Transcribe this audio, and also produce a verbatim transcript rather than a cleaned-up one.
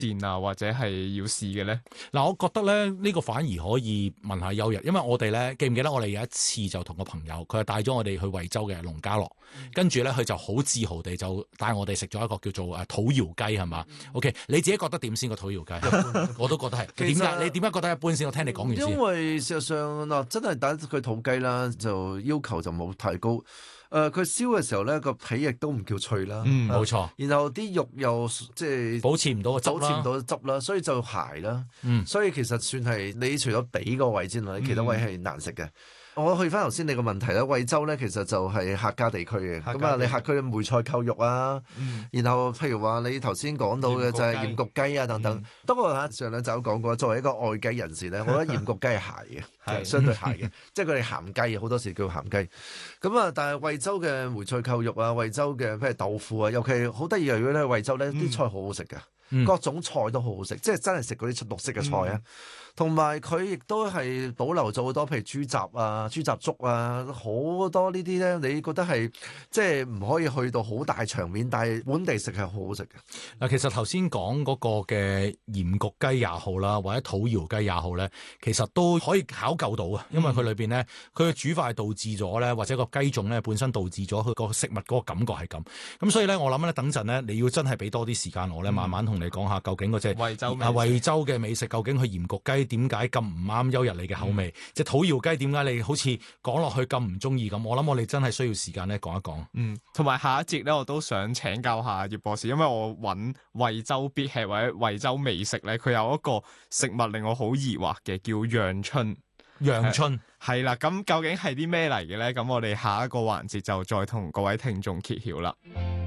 戰啊，或者係要試嘅咧？ 嗱，我覺得咧呢、呢個反而可以問下邱日，因為我哋咧記唔記得我哋有一次就同個朋友，佢係帶咗我哋去惠州嘅農家樂，嗯、跟住咧佢就好自豪地就帶我哋食咗一個叫做誒土窯雞係嘛、嗯、？OK， 你自己覺得點先個土窯雞？我都覺得係。點解？你點解覺得一般先？我聽你講完先。 因為事實上嗱，真係打佢土雞啦，就要求就冇太高。誒佢、呃、燒嘅時候咧，個皮亦都唔叫脆啦， 嗯，冇錯。 然後啲肉又即係保持唔到個汁啦， 保持唔到汁啦，所以就柴啦。 嗯， 所以其實算係你除咗髀個位之外，其他位係難食嘅。嗯我去翻頭先你個問題啦，惠州咧其實就係客家地區嘅，咁啊你客區梅菜扣肉啊，嗯、然後譬如話你頭先講到嘅就係鹽焗雞啊等等。不過嚇上兩集都講過，作為一個愛雞人士咧，我覺得鹽焗雞係鞋嘅，是相對鞋嘅，即係佢哋鹹雞，好多時叫鹹雞。咁啊，但係惠州嘅梅菜扣肉啊，惠州嘅譬如豆腐啊，尤其好得意啊！如果咧惠州咧啲菜好好食㗎。嗯、各種菜都好好食，即係真係食嗰啲綠色嘅菜啊！同埋佢亦都係保留咗好多，譬如豬雜啊、豬雜粥啊，好多呢啲咧，你覺得係即係唔可以去到好大場面，但係本地食係好好食嘅。 嗱，其實頭先講嗰個嘅鹽焗雞也好啦，或者土窯雞也好咧，其實都可以考究到啊，因為佢裏邊咧，佢嘅煮法係導致咗咧，或者個雞種咧本身導致咗佢個食物嗰個感覺係咁。咁所以咧，我諗咧，等陣咧，你要真係俾多啲時間我咧，慢慢同你講下究竟嗰隻惠州啊惠州嘅美食，究竟佢鹽焗雞點解咁唔啱邱日你嘅口味？隻、嗯、土窯雞點解你好似講落去咁唔中意咁？我諗我哋真係需要時間咧講一講。 嗯，同埋下一節咧，我都想請教下葉博士，因為我揾惠州必吃或者惠州美食咧，佢有一個食物令我好疑惑嘅，叫陽春。 陽春係啦，咁究竟係啲咩嚟嘅咧？咁我哋下一個環節就再同各位聽眾揭曉啦。